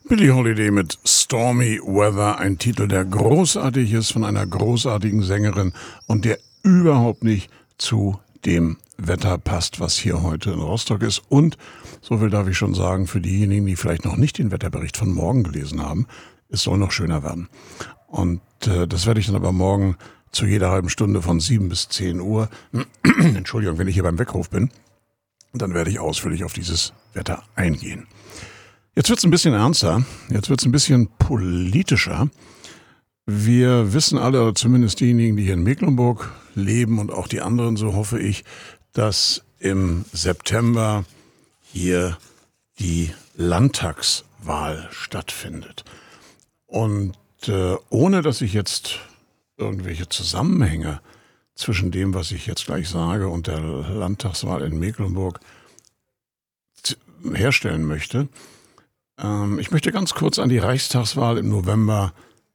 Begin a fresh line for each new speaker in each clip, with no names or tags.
Billie Holiday mit Stormy Weather, ein Titel, der großartig ist, von einer großartigen Sängerin und der überhaupt nicht zu dem Wetter passt, was hier heute in Rostock ist. Und, so viel darf ich schon sagen, für diejenigen, die vielleicht noch nicht den Wetterbericht von morgen gelesen haben, es soll noch schöner werden. Und das werde ich dann aber morgen zu jeder halben Stunde von 7 bis 10 Uhr, Entschuldigung, wenn ich hier beim Weckruf bin, dann werde ich ausführlich auf dieses Wetter eingehen. Jetzt wird es ein bisschen ernster, jetzt wird es ein bisschen politischer. Wir wissen alle, oder zumindest diejenigen, die hier in Mecklenburg leben und auch die anderen, so hoffe ich, dass im September hier die Landtagswahl stattfindet. Und ohne dass ich jetzt irgendwelche Zusammenhänge zwischen dem, was ich jetzt gleich sage, und der Landtagswahl in Mecklenburg herstellen möchte, ich möchte ganz kurz an die Reichstagswahl im November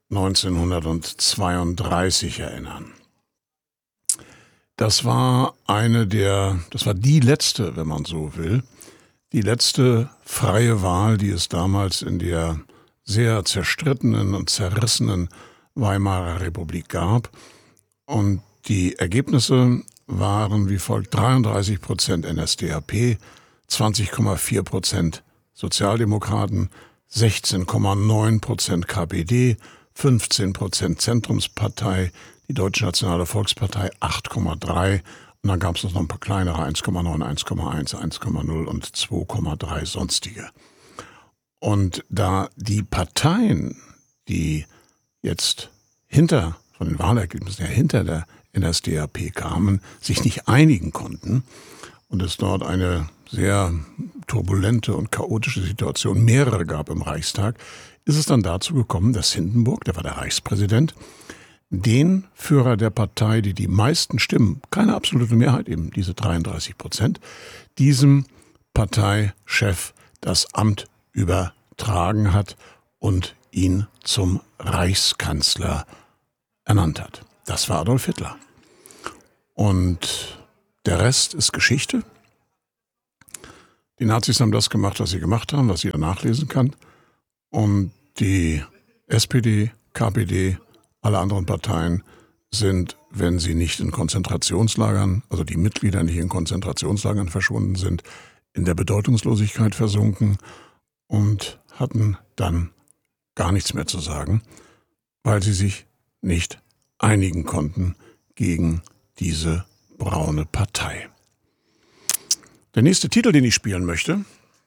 1932 erinnern. Das war die letzte, wenn man so will, die letzte freie Wahl, die es damals in der sehr zerstrittenen und zerrissenen Weimarer Republik gab. Und die Ergebnisse waren wie folgt: 33% NSDAP, 20,4% Sozialdemokraten, 16,9% KPD, 15% Zentrumspartei, die Deutsche Nationale Volkspartei 8,3%, und dann gab es noch ein paar kleinere, 1,9, 1,1, 1,0 und 2,3 sonstige. Und da die Parteien, die jetzt von den Wahlergebnissen her hinter der NSDAP kamen, sich nicht einigen konnten und es dort eine sehr turbulente und chaotische Situation mehrere gab im Reichstag, ist es dann dazu gekommen, dass Hindenburg, der war der Reichspräsident, den Führer der Partei, die meisten Stimmen, keine absolute Mehrheit, eben diese 33%, diesem Parteichef das Amt übertragen hat und ihn zum Reichskanzler ernannt hat. Das war Adolf Hitler. Und der Rest ist Geschichte. Die Nazis haben das gemacht, was sie gemacht haben, was jeder nachlesen kann. Und die SPD, KPD, alle anderen Parteien sind, wenn sie nicht in Konzentrationslagern, also die Mitglieder nicht in Konzentrationslagern verschwunden sind, in der Bedeutungslosigkeit versunken und hatten dann gar nichts mehr zu sagen, weil sie sich nicht einigen konnten gegen diese braune Partei. Der nächste Titel, den ich spielen möchte,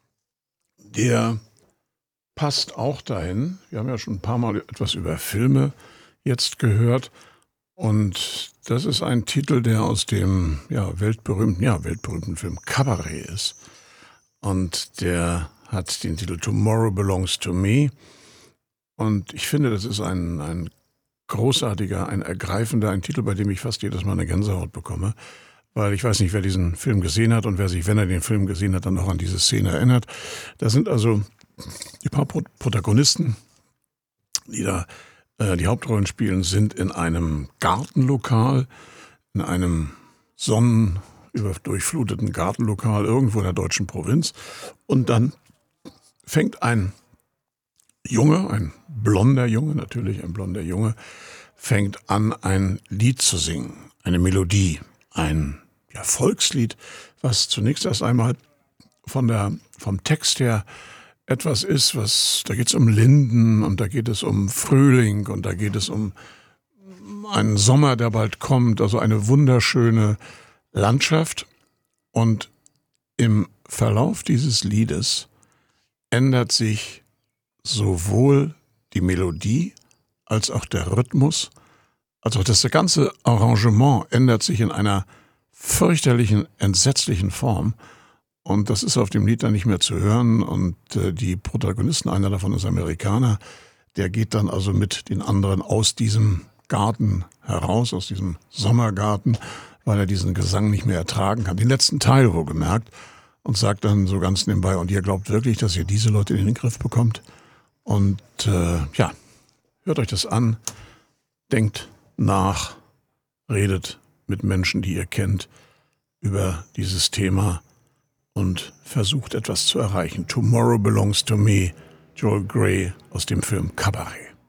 der passt auch dahin. Wir haben ja schon ein paar Mal etwas über Filme jetzt gehört. Und das ist ein Titel, der aus dem weltberühmten Film Cabaret ist. Und der hat den Titel Tomorrow Belongs to Me. Und ich finde, das ist ein großartiger, ein ergreifender, ein Titel, bei dem ich fast jedes Mal eine Gänsehaut bekomme. Weil ich weiß nicht, wer diesen Film gesehen hat und wer sich, wenn er den Film gesehen hat, dann auch an diese Szene erinnert. Da sind also die paar Protagonisten, die da die Hauptrollen spielen, sind in einem Gartenlokal, in einem sonnendurchfluteten Gartenlokal irgendwo in der deutschen Provinz. Und dann fängt ein blonder Junge, fängt an, ein Lied zu singen, eine Melodie, ein Volkslied, was zunächst erst einmal vom Text her etwas ist, da geht es um Linden und da geht es um Frühling und da geht es um einen Sommer, der bald kommt, also eine wunderschöne Landschaft. Und im Verlauf dieses Liedes ändert sich sowohl die Melodie als auch der Rhythmus, als auch das ganze Arrangement ändert sich in einer fürchterlichen, entsetzlichen Form. Und das ist auf dem Lied dann nicht mehr zu hören. Und die Protagonisten, einer davon ist Amerikaner, der geht dann also mit den anderen aus diesem Garten heraus, aus diesem Sommergarten, weil er diesen Gesang nicht mehr ertragen kann. Den letzten Teil wohlgemerkt. Und sagt dann so ganz nebenbei, und ihr glaubt wirklich, dass ihr diese Leute in den Griff bekommt? Und hört euch das an, denkt nach, redet mit Menschen, die ihr kennt, über dieses Thema und versucht etwas zu erreichen. Tomorrow belongs to me, Joel Grey aus dem Film Cabaret.